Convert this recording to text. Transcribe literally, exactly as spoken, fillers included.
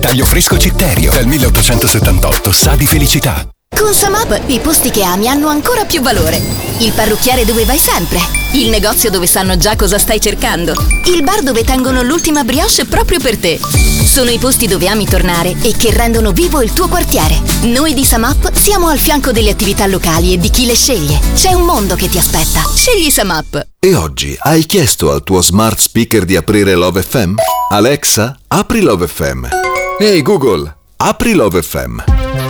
Taglio fresco Citterio, dal milleottocentosettantotto, sa di felicità. Con Samap i posti che ami hanno ancora più valore. Il parrucchiere dove vai sempre. Il negozio dove sanno già cosa stai cercando. Il bar dove tengono l'ultima brioche proprio per te. Sono i posti dove ami tornare e che rendono vivo il tuo quartiere. Noi di Samap siamo al fianco delle attività locali e di chi le sceglie. C'è un mondo che ti aspetta. Scegli Samap. E oggi hai chiesto al tuo smart speaker di aprire Love F M? Alexa, apri Love F M. Ehi Google, apri Love F M.